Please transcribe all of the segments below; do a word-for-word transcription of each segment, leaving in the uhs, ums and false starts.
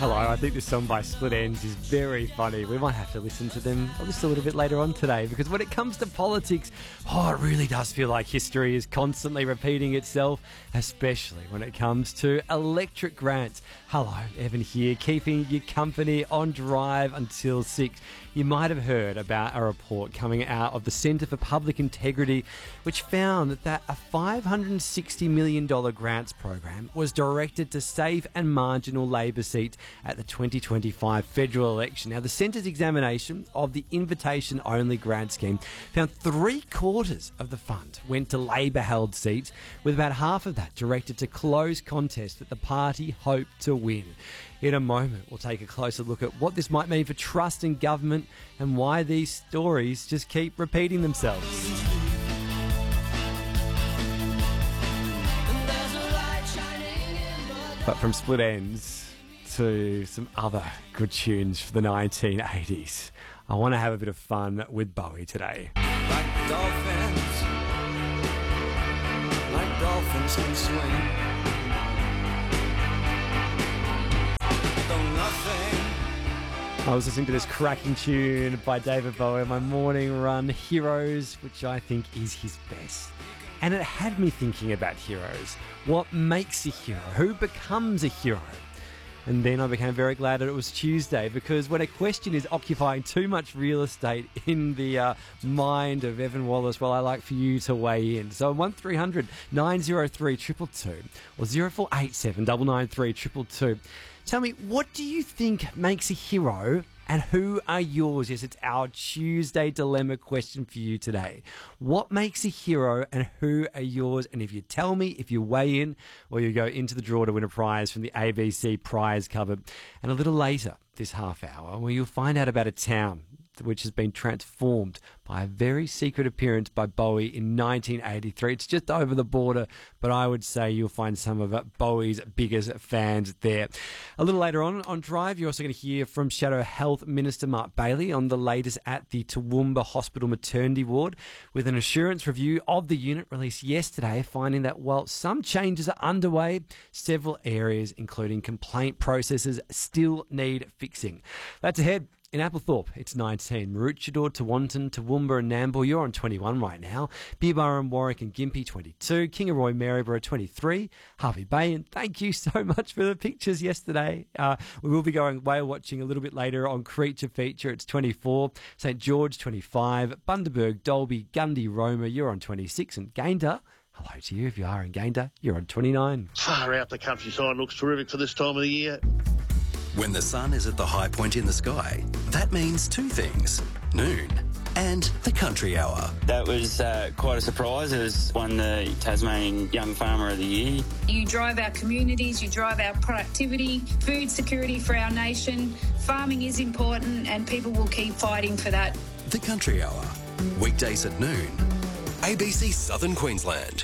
Hello, I think this song by Split Enz is very funny. We might have to listen to them just a little bit later on today, because when it comes to politics, oh, it really does feel like history is constantly repeating itself, especially when it comes to electric grants. Hello, Evan here, keeping you company on Drive until six. You might have heard about a report coming out of the Centre for Public Integrity, which found that a five hundred sixty million dollars grants program was directed to safe and marginal Labor seats at the twenty twenty-five federal election. Now, the Centre's examination of the invitation-only grant scheme found three quarters of the fund went to Labor-held seats, with about half of that directed to close contests that the party hoped to win. In a moment, we'll take a closer look at what this might mean for trust in government and why these stories just keep repeating themselves. But from Split Enz to some other good tunes for the nineteen eighties, I want to have a bit of fun with Bowie today. Like dolphins, like dolphins can swim. I was listening to this cracking tune by David Bowie on my morning run, Heroes, which I think is his best. And it had me thinking about heroes. What makes a hero? Who becomes a hero? And then I became very glad that it was Tuesday, because when a question is occupying too much real estate in the uh, mind of Evan Wallace, well, I like for you to weigh in. So one three hundred nine oh three two two two or zero four eight seven nine nine three two two two. Tell me, what do you think makes a hero, and who are yours? Yes, it's our Tuesday dilemma question for you today. What makes a hero, and who are yours? And if you tell me, if you weigh in, or you go into the draw to win a prize from the A B C prize cupboard. And a little later this half hour, where you'll find out about a town which has been transformed by a very secret appearance by Bowie in nineteen eighty-three. It's just over the border, but I would say you'll find some of Bowie's biggest fans there. A little later on, on Drive, you're also going to hear from Shadow Health Minister Mark Bailey on the latest at the Toowoomba Hospital maternity ward, with an assurance review of the unit released yesterday, finding that while some changes are underway, several areas, including complaint processes, still need fixing. That's ahead. In Applethorpe, it's nineteen. Maroochydore, Tewantin, Toowoomba and Nambour, you're on twenty-one right now. Beerburra, Warwick and Gympie, twenty-two. Kingaroy, Maryborough, twenty-three. Harvey Bay, and thank you so much for the pictures yesterday. Uh, we will be going whale watching a little bit later on Creature Feature. It's twenty-four. St George, twenty-five. Bundaberg, Dalby, Gundy, Roma, you're on twenty-six. And Gayndah, hello to you if you are in Gayndah, you're on twenty-nine. Far out the countryside looks terrific for this time of the year. When the sun is at the high point in the sky, that means two things: noon and the country hour. That was uh, quite a surprise. It was won the Tasmanian Young Farmer of the Year. You drive our communities, you drive our productivity, food security for our nation. Farming is important and people will keep fighting for that. The country hour, weekdays at noon. A B C Southern Queensland.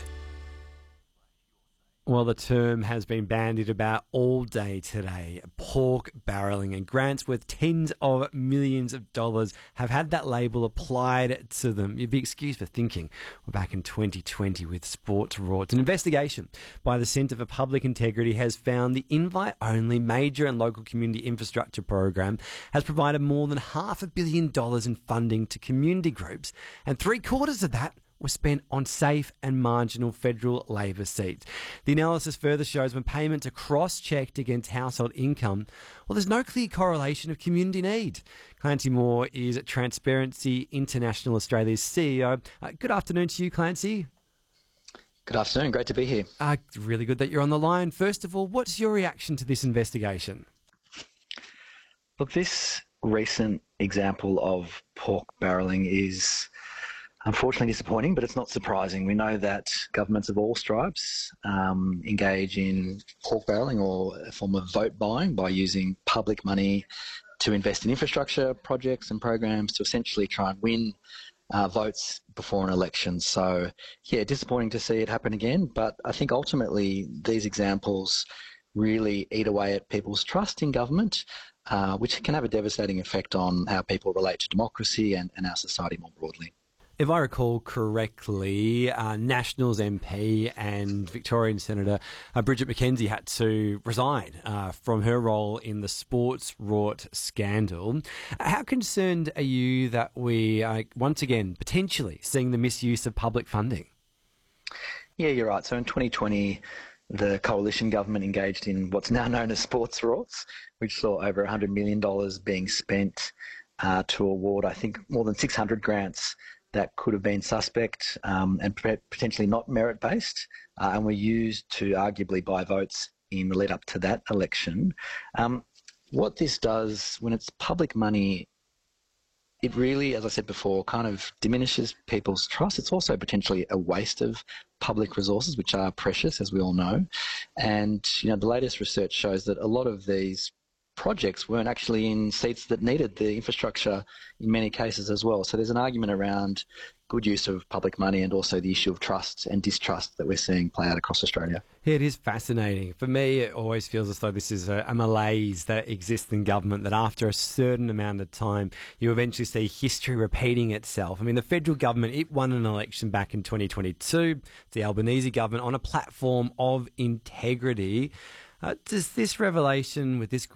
Well, the term has been bandied about all day today. Pork barrelling, and grants worth tens of millions of dollars have had that label applied to them. You'd be excused for thinking we're back in twenty twenty with sports rorts. An investigation by the Centre for Public Integrity has found the invite-only major and local community infrastructure program has provided more than half a billion dollars in funding to community groups, and three quarters of that was spent on safe and marginal federal Labor seats. The analysis further shows when payments are cross-checked against household income, well, there's no clear correlation of community need. Clancy Moore is Transparency International Australia's C E O. Uh, good afternoon to you, Clancy. Good afternoon. Great to be here. Uh, really good that you're on the line. First of all, what's your reaction to this investigation? Look, this recent example of pork barrelling is unfortunately disappointing, but it's not surprising. We know that governments of all stripes um, engage in pork barrelling, or a form of vote buying, by using public money to invest in infrastructure projects and programs to essentially try and win uh, votes before an election. So, yeah, disappointing to see it happen again, but I think ultimately these examples really eat away at people's trust in government, uh, which can have a devastating effect on how people relate to democracy and, and our society more broadly. If I recall correctly, uh, Nationals M P and Victorian Senator uh, Bridget McKenzie had to resign uh, from her role in the sports rort scandal. How concerned are you that we are once again potentially seeing the misuse of public funding? Yeah, you're right. So in twenty twenty, the coalition government engaged in what's now known as sports rorts, which saw over one hundred million dollars being spent uh, to award, I think, more than six hundred grants that could have been suspect um, and potentially not merit-based, uh, and were used to arguably buy votes in the lead up to that election. Um, what this does, when it's public money, it really, as I said before, kind of diminishes people's trust. It's also potentially a waste of public resources, which are precious, as we all know. And, you know, the latest research shows that a lot of these projects weren't actually in seats that needed the infrastructure in many cases as well. So there's an argument around good use of public money and also the issue of trust and distrust that we're seeing play out across Australia. Yeah, it is fascinating. For me, it always feels as though this is a, a malaise that exists in government, that after a certain amount of time, you eventually see history repeating itself. I mean, the federal government, it won an election back in twenty twenty-two. It's the Albanese government on a platform of integrity. Uh, does this revelation with this